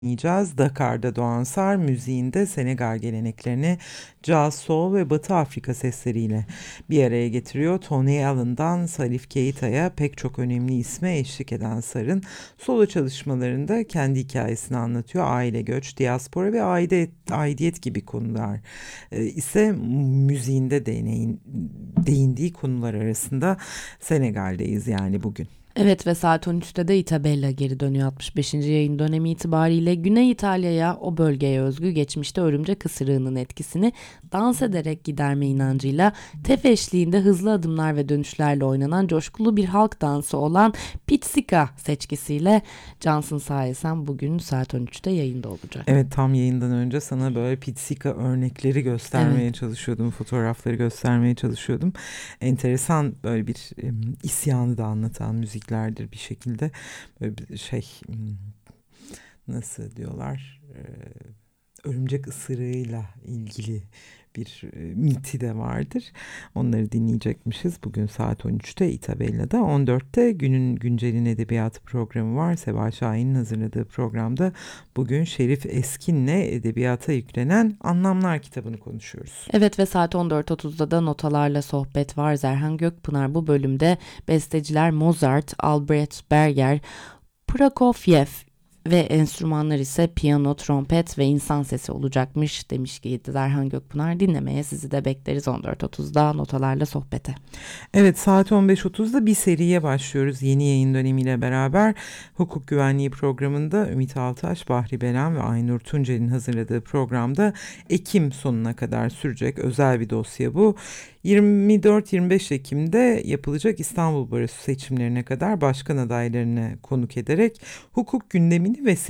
dinleyeceğiz. Dakar'da Doğan Sar müziğinde Senegal geleneklerini caz, soul ve Batı Afrika sesleriyle bir araya getiriyor. Tony Allen'dan Salif Keita'ya pek çok önemli isme eşlik eden Sar'ın solo çalışmalarında kendi hikayesini anlatıyor. Aile göç, diaspora ve aidiyet gibi konular ise müziğinde değindiği konular arasında. Senegal'deyiz yani bugün. Evet ve saat 13'te de Itabella geri dönüyor 65. yayın dönemi itibariyle. Güney İtalya'ya, o bölgeye özgü geçmişte örümcek ısırığının etkisini dans ederek giderme inancıyla tef eşliğinde hızlı adımlar ve dönüşlerle oynanan coşkulu bir halk dansı olan Pizzica seçkisiyle Cansın Sayesem bugün saat 13'te yayında olacak. Evet, tam yayından önce sana böyle Pizzica örnekleri göstermeye çalışıyordum, fotoğrafları göstermeye çalışıyordum. Enteresan böyle bir isyanı da anlatan müziklerdir bir şekilde. Böyle bir nasıl diyorlar, örümcek ısırığıyla ilgili bir miti de vardır. Onları dinleyecekmişiz. Bugün saat 13'te Itabella'da. 14'te günün güncelin edebiyatı programı var. Seval Şahin'in hazırladığı programda bugün Şerif Eskin'le edebiyata yüklenen Anlamlar kitabını konuşuyoruz. Evet ve saat 14.30'da da notalarla sohbet var. Zerhan Gökpınar bu bölümde besteciler Mozart, Albert Berger, Prokofiev ve enstrümanlar ise piyano, trompet ve insan sesi olacakmış demiş ki Zerhan Gökpınar. Dinlemeye sizi de bekleriz 14.30'da notalarla sohbete. Evet, saat 15.30'da bir seriye başlıyoruz yeni yayın dönemiyle beraber. Hukuk güvenliği programında Ümit Altaş, Bahri Belen ve Aynur Tuncel'in hazırladığı programda Ekim sonuna kadar sürecek özel bir dosya bu. 24-25 Ekim'de yapılacak İstanbul Barosu seçimlerine kadar başkan adaylarını konuk ederek hukuk gündemini ve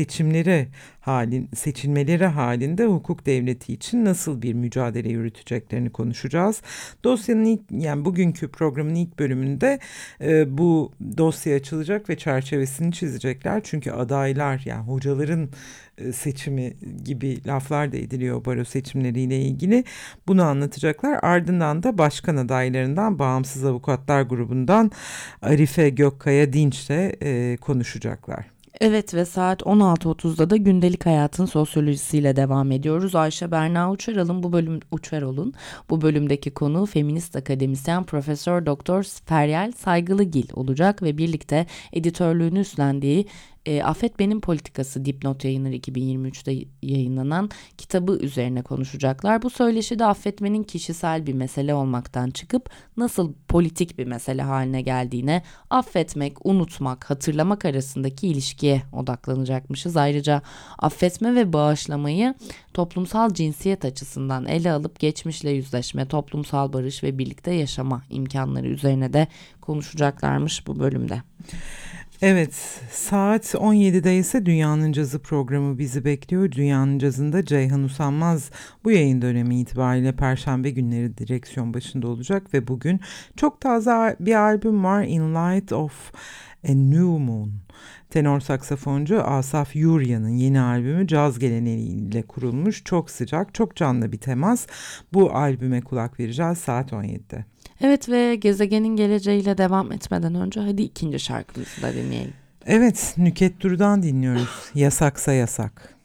seçilmeleri halinde hukuk devleti için nasıl bir mücadele yürüteceklerini konuşacağız. Dosyanın bugünkü programın ilk bölümünde bu dosya açılacak ve çerçevesini çizecekler. Çünkü adaylar, yani hocaların seçimi gibi laflar da ediliyor baro seçimleriyle ilgili. Bunu anlatacaklar. Ardından da başkan adaylarından Bağımsız Avukatlar grubundan Arife Gökkaya Dinç'le konuşacaklar. Evet ve saat 16.30'da da gündelik hayatın sosyolojisiyle devam ediyoruz. Ayşe Berna Uçarol'un bu bölümdeki konu feminist akademisyen Profesör Doktor Feryal Saygılıgil olacak ve birlikte editörlüğünü üstlendiği Affet Benim Politikası Dipnot Yayınları 2023'te yayınlanan kitabı üzerine konuşacaklar. Bu söyleşide affetmenin kişisel bir mesele olmaktan çıkıp nasıl politik bir mesele haline geldiğine, affetmek, unutmak, hatırlamak arasındaki ilişkiye odaklanacakmışız. Ayrıca affetme ve bağışlamayı toplumsal cinsiyet açısından ele alıp geçmişle yüzleşme, toplumsal barış ve birlikte yaşama imkanları üzerine de konuşacaklarmış bu bölümde. Evet, saat 17'de ise Dünyanın Cazı programı bizi bekliyor. Dünyanın Cazı'nda Ceyhan Usanmaz bu yayın dönemi itibariyle Perşembe günleri direksiyon başında olacak ve bugün çok taze bir albüm var, In Light of a New Moon. Tenor saksafoncu Asaf Yurya'nın yeni albümü caz geleneğiyle kurulmuş, çok sıcak, çok canlı bir temas. Bu albüme kulak vereceğiz saat 17'de. Evet ve gezegenin geleceğiyle devam etmeden önce hadi ikinci şarkımızı da dinleyelim. Evet, Nükhet Duru'dan dinliyoruz. Yasaksa Yasak.